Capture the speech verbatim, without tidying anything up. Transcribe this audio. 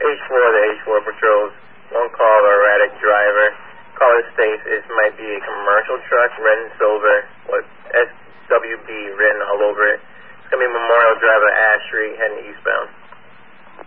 H four, the H four patrols. One call, erratic driver. Caller states it might be a commercial truck, red and silver, with S W B written all over it. It's going to be Memorial Drive at Ash Street, heading eastbound.